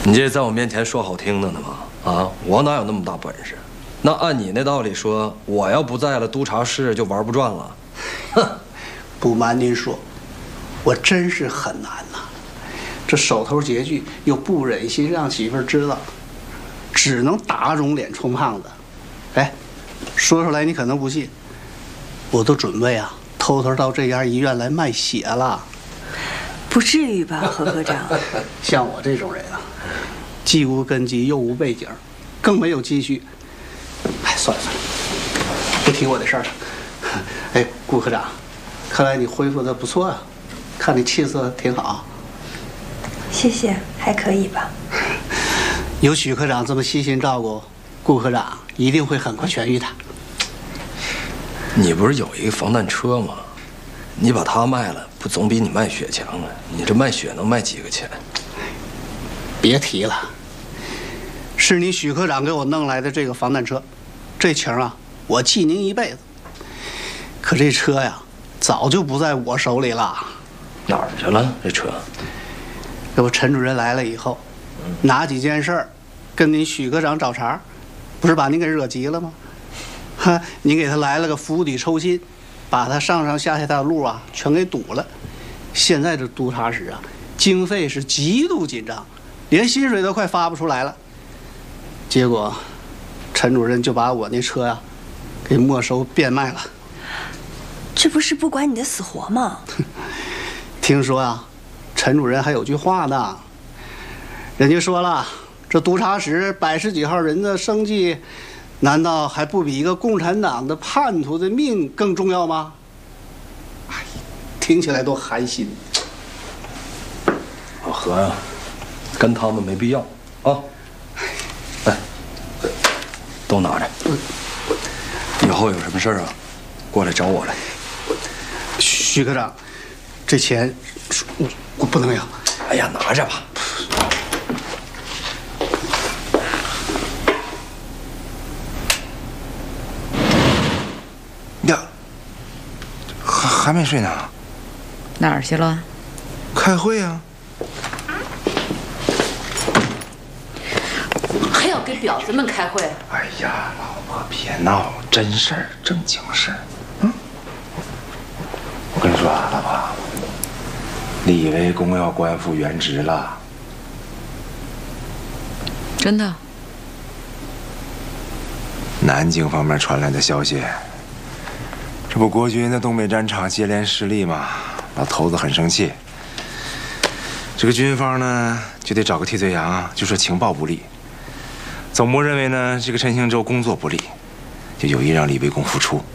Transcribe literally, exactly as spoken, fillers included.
你这在我面前说好听的呢吗？啊，我哪有那么大本事？那按你那道理说，我要不在了，督察室就玩不转了。哼， 不瞒您说，我真是很难呐。这手头拮据，又不忍心让媳妇儿知道，只能打肿脸充胖子。哎，说出来你可能不信，我都准备啊，偷偷到这家医院来卖血了。 不至于吧，何科长？ 像我这种人啊，既无根基又无背景，更没有积蓄。哎，算了算了，不提我的事儿了。哎，顾科长，看来你恢复的不错啊，看你气色挺好。 谢谢，还可以吧。 有许科长这么细心照顾，顾科长一定会很快痊愈的。 你不是有一个防弹车吗？你把它卖了，不总比你卖血强啊？你这卖血能卖几个钱？ 别提了，是你许科长给我弄来的这个防弹车，这情啊，我记您一辈子。可这车呀，早就不在我手里了。 哪儿去了？这车？ 这不陈主任来了以后，哪几件事儿跟您许科长找茬，不是把您给惹急了吗？哈，您给他来了个釜底抽薪，把他上上下下的路啊全给堵了。现在这督察室啊，经费是极度紧张，连薪水都快发不出来了。结果，陈主任就把我那车呀，给没收变卖了。 这不是不管你的死活吗？ 听说啊，陈主任还有句话呢，人家说了，这督察室百十几号人的生计，难道还不比一个共产党的叛徒的命更重要吗？哎，听起来多寒心。 老何呀，跟他们没必要啊。来，都拿着。以后有什么事儿啊，过来找我来。 许科长，这钱我我不能要。 哎呀，拿着吧。 呀，还还没睡呢？ 哪儿去了？ 开会啊。 还要给婊子们开会？ 哎呀，老婆别闹，真事儿，正经事儿。嗯，我跟你说啊，老婆，李卫公要官复原职了。 真的？ 南京方面传来的消息，这不国军在东北战场接连失利吗？老头子很生气。这个军方呢，就得找个替罪羊，就说情报不利。总部认为呢，这个陈兴洲工作不利，就有意让李卫公复出。